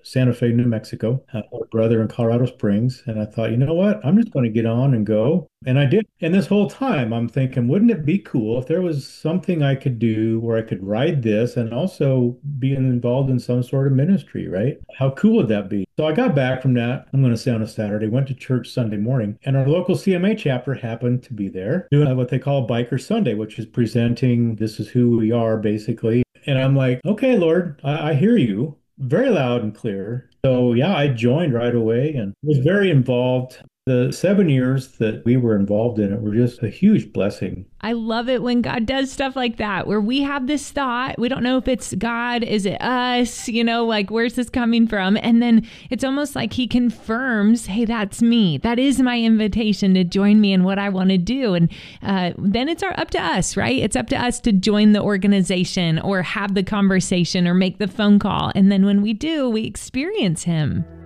Santa Fe, New Mexico. I had a brother in Colorado Springs. And I thought, you know what? I'm just going to get on and go. And I did. And this whole time I'm thinking, wouldn't it be cool if there was something I could do where I could ride this and also be involved in some sort of ministry, right? How cool would that be? So I got back from that, I'm going to say on a Saturday, went to church Sunday morning, and our local CMA chapter happened to be there doing what they call Biker Sunday, which is presenting this is who we are, basically. And I'm like, okay, Lord, I hear you very loud and clear. So yeah, I joined right away and was very involved. The 7 years that we were involved in it were just a huge blessing. I love it when God does stuff like that, where we have this thought. We don't know if it's God, is it us? Like, where's this coming from? And then it's almost like he confirms, hey, that's me. That is my invitation to join me in what I want to do. And then it's up to us, right? It's up to us to join the organization or have the conversation or make the phone call. And then when we do, we experience him.